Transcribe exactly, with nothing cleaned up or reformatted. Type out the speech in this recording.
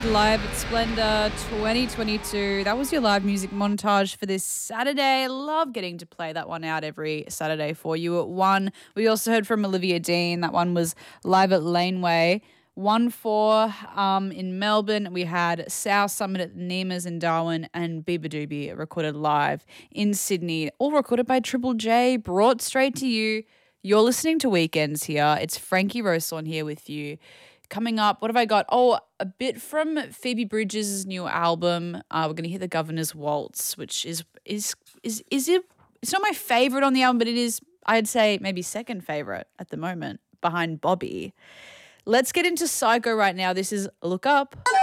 Live at Splendor twenty twenty-two. That was your live music montage for this Saturday. Love getting to play that one out every Saturday for you at one. We also heard from Olivia Dean. That one was live at Laneway. one four um, in Melbourne. We had South Summit at Nemas in Darwin and Biba Doobie recorded live in Sydney. All recorded by Triple J, brought straight to you. You're listening to Weekends here. It's Frankie Roselon here with you. Coming up, what have I got? Oh, a bit from Phoebe Bridges' new album. Uh, we're going to hear The Governor's Waltz, which is, is, is, is it, it's not my favorite on the album, but it is, I'd say, maybe second favorite at the moment behind Bobby. Let's get into Psycho right now. This is Look Up.